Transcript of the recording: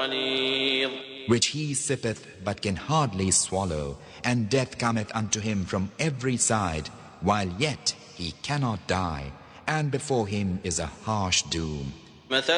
غليظ. which he sippeth but can hardly swallow, and death cometh unto him from every side, while yet he cannot die, and before him is a harsh doom.